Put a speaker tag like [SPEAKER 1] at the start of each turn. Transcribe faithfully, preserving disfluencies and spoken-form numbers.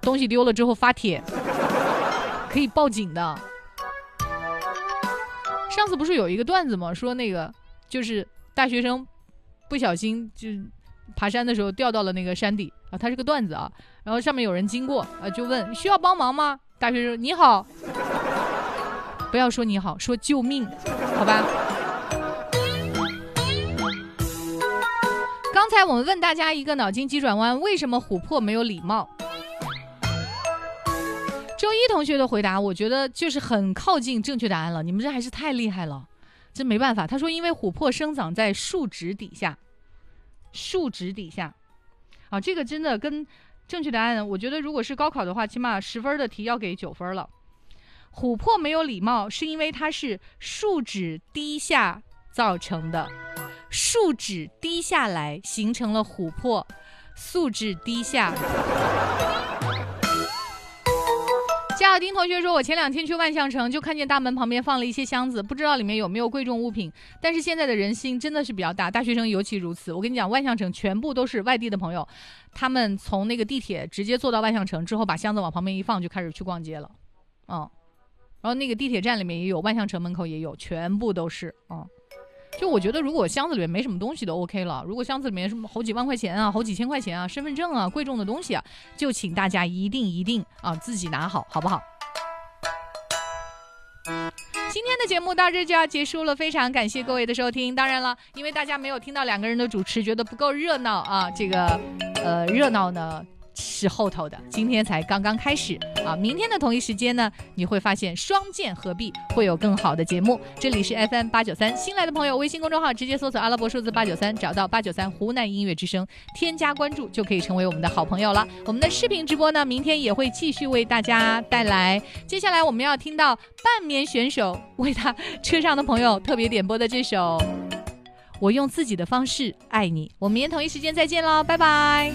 [SPEAKER 1] 东西丢了之后发帖，可以报警的。上次不是有一个段子吗？说那个就是大学生不小心就爬山的时候掉到了那个山底啊，它是个段子啊。然后上面有人经过啊，就问需要帮忙吗？大学生你好，不要说你好，说救命，好吧？刚才我们问大家一个脑筋急转弯，为什么琥珀没有礼貌？周一同学的回答，我觉得就是很靠近正确答案了。你们这还是太厉害了，这没办法。他说，因为琥珀生长在树脂底下，树脂底下，啊，这个真的跟正确答案，我觉得如果是高考的话，起码十分的题要给九分了。琥珀没有礼貌，是因为它是树脂滴下造成的，树脂滴下来形成了琥珀，素质低下。贾小丁同学说，我前两天去万象城，就看见大门旁边放了一些箱子，不知道里面有没有贵重物品。但是现在的人心真的是比较大，大学生尤其如此。我跟你讲，万象城全部都是外地的朋友，他们从那个地铁直接坐到万象城之后，把箱子往旁边一放，就开始去逛街了。嗯，然后那个地铁站里面也有，万象城门口也有，全部都是。嗯，就我觉得如果箱子里面没什么东西都 OK 了，如果箱子里面什么好几万块钱啊，好几千块钱啊，身份证啊，贵重的东西啊，就请大家一定一定啊自己拿好，好不好？今天的节目到这就要结束了，非常感谢各位的收听。当然了，因为大家没有听到两个人的主持，觉得不够热闹啊，这个呃热闹呢是后头的，今天才刚刚开始啊！明天的同一时间呢，你会发现双剑合璧，会有更好的节目。这里是 F M 八九三，新来的朋友微信公众号直接搜索阿拉伯数字八九三，找到八九三湖南音乐之声，添加关注就可以成为我们的好朋友了。我们的视频直播呢，明天也会继续为大家带来。接下来我们要听到半眠选手为他车上的朋友特别点播的这首《我用自己的方式爱你》。我们明天同一时间再见喽，拜拜。